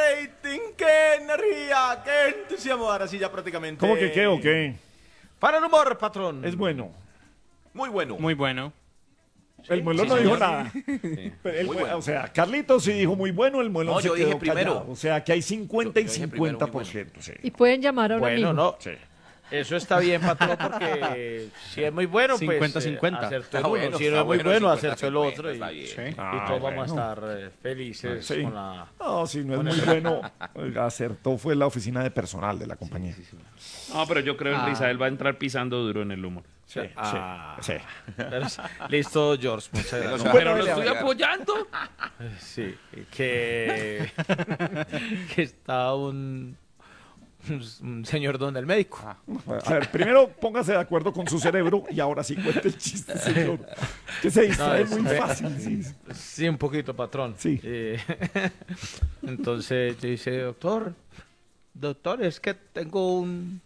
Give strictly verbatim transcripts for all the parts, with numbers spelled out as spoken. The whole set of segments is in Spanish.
rating, qué energía, qué entusiasmo. Ahora sí ya prácticamente. ¿Cómo que qué o qué? Para el humor, patrón. Es bueno. Muy bueno. Muy bueno. El muelo Sí, no señor. dijo nada. Sí. Pero el Muy mue- bueno. O sea, Carlitos sí dijo muy bueno, el muelo No, se yo quedó dije primero. callado. O sea, que hay cincuenta y Yo- yo dije primero, cincuenta por ciento. Sí. Y pueden llamar a un Bueno, amigo. no. Sí. Eso está bien, patrón, porque si es muy bueno, pues cincuenta cincuenta. eh, acertó el Está uno. bueno, si está no es muy bueno, bueno, cincuenta, acertó el otro. Y, cincuenta, está bien. y Ah, todos bueno. vamos a estar eh, felices Sí. con la... No, si no es muy bueno, oiga, acertó fue la oficina de personal de la compañía. Sí, No, pero yo creo que Rizael va a entrar pisando duro en el humor. sí, Ah. sí. Pero- Listo, George, muchas gracias. sea, Pero no lo le estoy haga. apoyando. Sí, que, que está un, un señor donde el médico. A ver, primero póngase de acuerdo con su cerebro y ahora sí cuente el chiste, señor. Que se distrae No, muy es- fácil. Sí. Sí, un poquito, patrón. Sí. Eh, entonces dice, doctor, doctor, es que tengo un...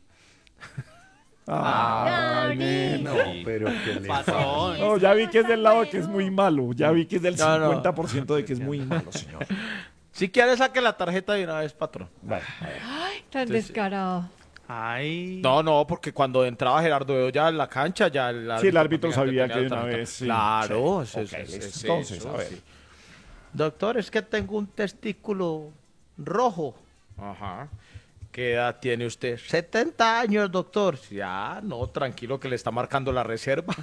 Ay, nena. No, pero que le Patrón. No, ya vi que es del lado que es muy malo. Ya vi que es del No, no. cincuenta por ciento de que es muy malo, señor. Si quiere, saque la tarjeta de una vez, patrón. Vale, a ver. Tan descarado. Ay. No, no, porque cuando entraba Gerardo Eo ya en la cancha, ya el árbitro, Sí, el árbitro sabía tenía que de la una tarjeta. vez, sí. Claro, Sí. eso es- Ok, es- listo. es Entonces, eso, a ver. sí. Doctor, es que tengo un testículo rojo. Ajá. ¿Qué edad tiene usted? setenta años, doctor. Ya, no, tranquilo que le está marcando la reserva.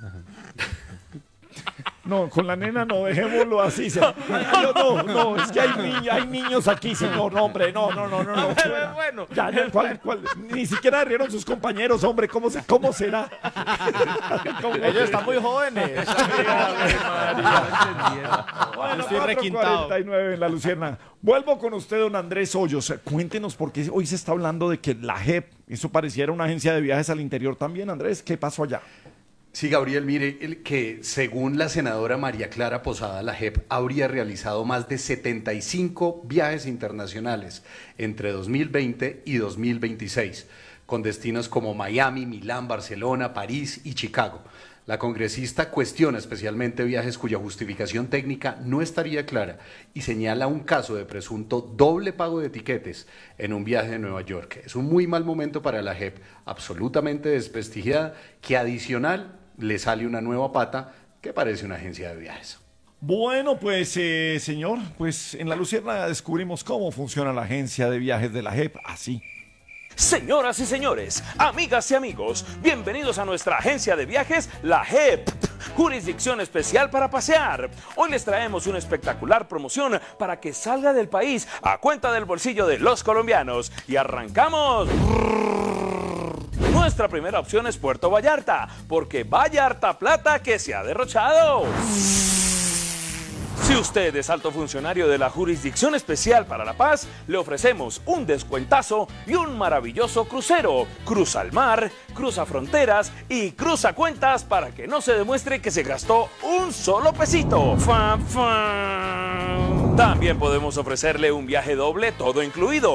No, con la nena no, dejémoslo así. se- No, no, no, es que hay, ni- hay niños aquí, señor. No, hombre, no, no, no, no. no fuera. Bueno, Ya, ya, ¿cuál- cuál? Ni siquiera rieron sus compañeros, hombre. ¿Cómo, se- cómo será? ¿Cómo ellos será? están muy jóvenes. Bueno, estoy cuatro requintado. cuarenta y nueve en la Lucierna. Vuelvo con usted, don Andrés Hoyos. Cuéntenos por qué hoy se está hablando de que la J E P, eso pareciera una agencia de viajes al interior también, Andrés. ¿Qué pasó allá? Sí, Gabriel, mire el que según la senadora María Clara Posada, la J E P habría realizado más de setenta y cinco viajes internacionales entre dos mil veinte y dos mil veintiséis, con destinos como Miami, Milán, Barcelona, París y Chicago. La congresista cuestiona especialmente viajes cuya justificación técnica no estaría clara y señala un caso de presunto doble pago de tiquetes en un viaje de Nueva York. Es un muy mal momento para la J E P, absolutamente desprestigiada, que adicional le sale una nueva pata que parece una agencia de viajes. Bueno, pues, eh, señor, pues en la Lucierna descubrimos cómo funciona la agencia de viajes de la J E P, así. Señoras y señores, amigas y amigos, bienvenidos a nuestra agencia de viajes, la J E P, Jurisdicción Especial para Pasear. Hoy les traemos una espectacular promoción para que salga del país a cuenta del bolsillo de los colombianos. Y arrancamos. Nuestra primera opción es Puerto Vallarta, porque vaya harta plata que se ha derrochado. Si usted es alto funcionario de la Jurisdicción Especial para la Paz, le ofrecemos un descuentazo y un maravilloso crucero. Cruza al mar, cruza fronteras y cruza cuentas para que no se demuestre que se gastó un solo pesito. Fan, fan. También podemos ofrecerle un viaje doble todo incluido.